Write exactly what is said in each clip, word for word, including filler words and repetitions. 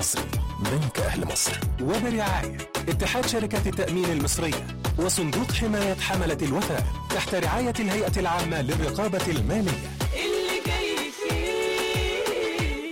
المصري بنك أهل مصر. وبرعاية اتحاد شركات التأمين المصرية وصندوق حماية حملة الوفاء تحت رعاية الهيئة العامة للرقابة المالية. اللي جاي فيه.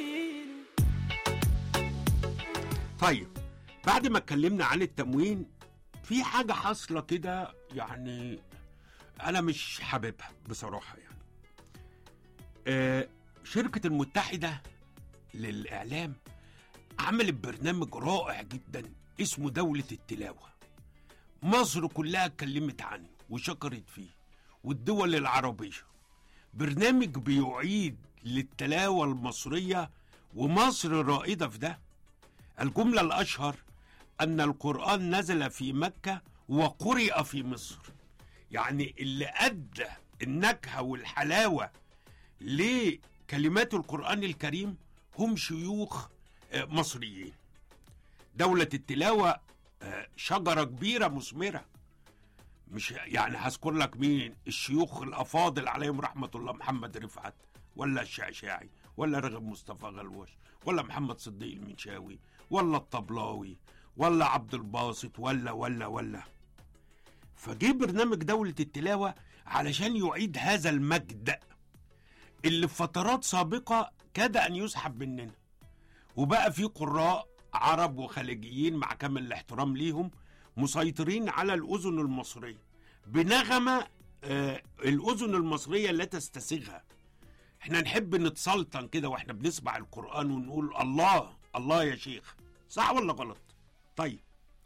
طيب بعد ما اتكلمنا عن التموين، في حاجة حاصلة كده يعني أنا مش حاببها بصراحة. يعني آه شركة المتحدة للإعلام عملت برنامج رائع جدا اسمه دولة التلاوة. مصر كلها اتكلمت عنه وشكرت فيه، والدول العربية. برنامج بيعيد للتلاوة المصرية، ومصر رائدة في ده. الجملة الأشهر أن القرآن نزل في مكة وقرئ في مصر. يعني اللي أدى النكهة والحلاوة لكلمات القرآن الكريم هم شيوخ مصريين. دولة التلاوة شجرة كبيرة مثمرة، مش يعني هذكر لك مين الشيوخ الأفاضل عليهم رحمة الله، محمد رفعت ولا الشعشاعي ولا رغب مصطفى غلوش ولا محمد صديق المنشاوي ولا الطبلاوي ولا عبد الباسط ولا ولا ولا فجي برنامج دولة التلاوة علشان يعيد هذا المجد اللي في فترات سابقة كاد أن يسحب مننا. وبقى في قراء عرب وخليجيين مع كامل الاحترام ليهم مسيطرين على الأذن المصرية بنغمة آه الأذن المصرية لا تستسيغها. احنا نحب نتسلطن كده واحنا بنسمع القرآن ونقول الله الله يا شيخ، صح ولا غلط؟ طيب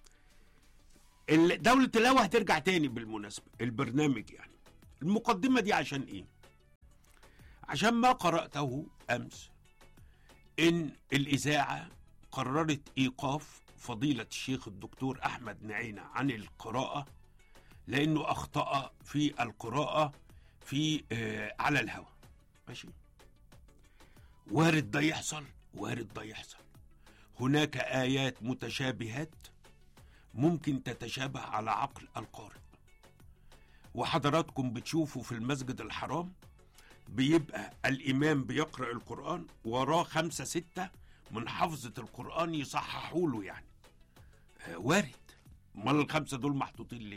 دولة التلاوة هترجع تاني بالمناسبة البرنامج. يعني المقدمة دي عشان ايه؟ عشان ما قرأته أمس إن الإذاعة قررت إيقاف فضيلة الشيخ الدكتور أحمد نعينة عن القراءة لأنه أخطأ في القراءة في آه على الهواء. ماشي، وارد ده يحصل، وارد ده يحصل. هناك آيات متشابهات ممكن تتشابه على عقل القارئ. وحضراتكم بتشوفوا في المسجد الحرام بيبقى الإمام بيقرأ القرآن وراه خمسة ستة من حفظة القرآن يصححوا له. يعني آه وارد. امال الخمسة دول محطوطين ليه؟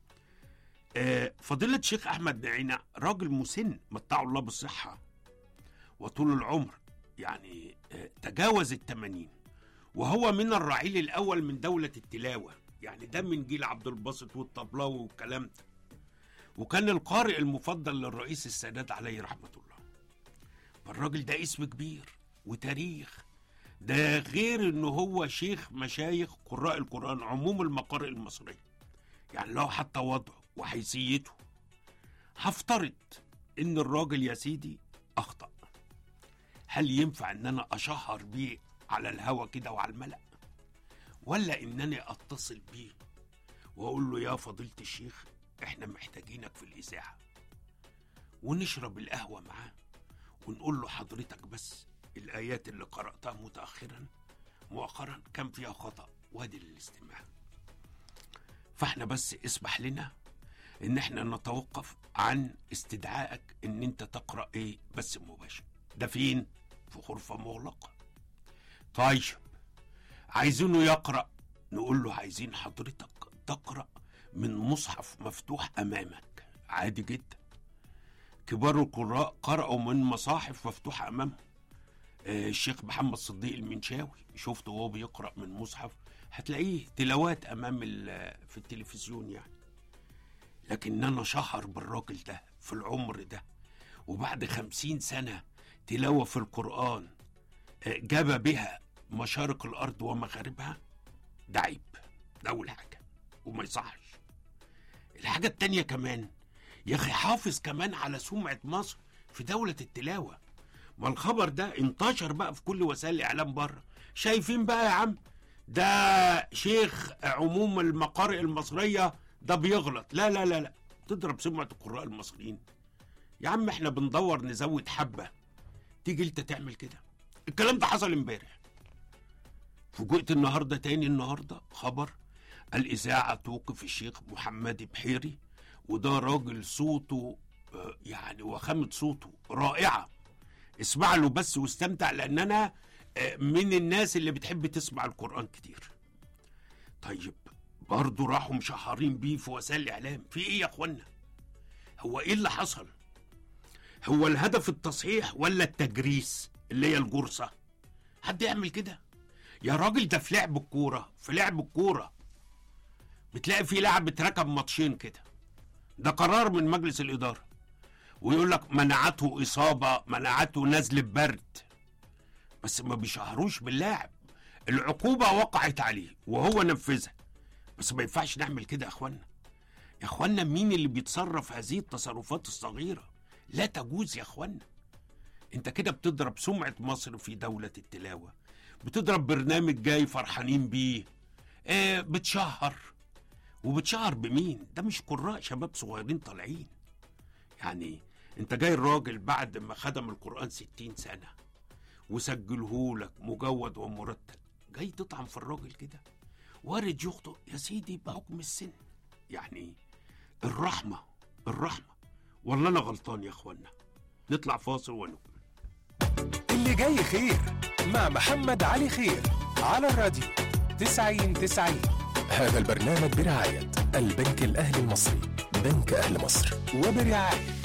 آه فضيلة الشيخ أحمد نعينة راجل مسن متعه الله بالصحة وطول العمر، يعني آه تجاوز التمانين، وهو من الرعيل الأول من دولة التلاوة. يعني ده من جيل عبد الباسط والطبلاوي والكلام ده، وكان القارئ المفضل للرئيس السادات عليه رحمة الله. فالراجل ده اسم كبير وتاريخ، ده غير انه هو شيخ مشايخ قراء القرآن عموم المقارئ المصرية. يعني له حتى وضعه وحيثيته. هفترض ان الراجل يا سيدي اخطأ، هل ينفع ان انا اشهر بيه على الهوا كده وعلى الملأ، ولا انني اتصل بيه واقول له يا فضيلة الشيخ احنا محتاجينك في الإذاعة، ونشرب القهوة معاه ونقول له حضرتك بس الآيات اللي قرأتها متأخرا مؤخرا كان فيها خطأ وادي للاستماع، فاحنا بس اسمح لنا ان احنا نتوقف عن استدعائك ان انت تقرأ ايه بس مباشر. ده فين؟ في غرفة مغلقة. طيب عايزينه يقرأ، نقول له عايزين حضرتك تقرأ من مصحف مفتوح أمامك. عادي جدا. كبار القراء قرأوا من مصاحف مفتوحة أمامهم. آه الشيخ محمد صديق المنشاوي شفته وهو بيقرأ من مصحف، هتلاقيه تلاوات أمام في التلفزيون. يعني لكن أنا شهر بالراجل ده في العمر ده وبعد خمسين سنة تلاوة في القرآن آه جاب بها مشارق الأرض ومغاربها، ده عيب. ده أول حاجة وما يصحش. الحاجة التانية كمان يا أخي حافظ كمان على سمعة مصر في دولة التلاوة. ما الخبر ده انتشر بقى في كل وسائل الإعلام بره. شايفين بقى يا عم ده شيخ عموم المقارئ المصرية ده بيغلط. لا لا لا لا تضرب سمعة القراء المصريين يا عم. احنا بندور نزود حبة، تيجي انت تعمل كده. الكلام ده حصل امبارح. فوجئت النهاردة تاني النهاردة خبر الإذاعة توقف الشيخ محمد بحيري، وده راجل صوته يعني وخامة صوته رائعة. اسمع له بس واستمتع، لأن أنا من الناس اللي بتحب تسمع القرآن كتير. طيب برضو راحوا مشهرين بيه في وسائل الإعلام. في إيه يا أخوانا؟ هو إيه اللي حصل؟ هو الهدف التصحيح ولا التجريس اللي هي الجرصة؟ حد يعمل كده؟ يا راجل ده في لعب الكورة، في لعب الكورة بتلاقي في لاعب اتركب ماتشين كده، ده قرار من مجلس الإدارة، ويقول لك منعته إصابة، منعته نزل برد، بس ما بيشهروش باللاعب. العقوبة وقعت عليه وهو نفذها، بس ما ينفعش نعمل كده يا اخوانا. يا اخوانا مين اللي بيتصرف هذه التصرفات الصغيرة؟ لا تجوز يا اخوانا. انت كده بتضرب سمعة مصر في دولة التلاوة، بتضرب برنامج جاي فرحانين بيه، اه بتشهر، وبتشهر بمين؟ ده مش قراء شباب صغيرين طالعين. يعني انت جاي الراجل بعد ما خدم القرآن ستين سنة وسجلهولك مجود ومرتب، جاي تطعن في الراجل كده؟ وارد يخطئ يا سيدي بحكم السن. يعني الرحمة الرحمة. والله أنا غلطان يا أخوانا. نطلع فاصل ونقول اللي جاي خير مع محمد علي خير على الراديو تسعين تسعين. هذا البرنامج برعاية البنك الأهلي المصري، بنك أهل مصر، وبرعاية